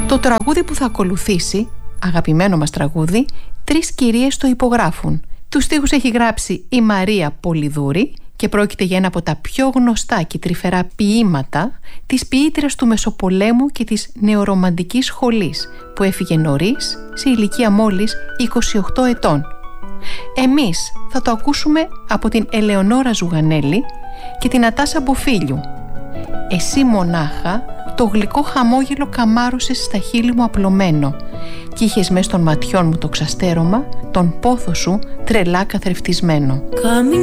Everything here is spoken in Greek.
Το τραγούδι που θα ακολουθήσει, αγαπημένο μας τραγούδι, 3 κυρίες το υπογράφουν. Τους στίχους έχει γράψει η Μαρία Πολυδούρη και πρόκειται για ένα από τα πιο γνωστά και τρυφερά ποίηματα της ποιήτριας του Μεσοπολέμου και της νεορομαντικής σχολής, που έφυγε νωρίς, σε ηλικία μόλις 28 ετών. Εμείς θα το ακούσουμε από την Ελεονόρα Ζουγανέλη και την Ατάσα Μποφίλιου. «Εσύ μονάχα το γλυκό χαμόγελο καμάρωσες στα χείλη μου απλωμένο κι είχες μες των ματιών μου το ξαστέρωμα, τον πόθο σου τρελά καθρεφτισμένο».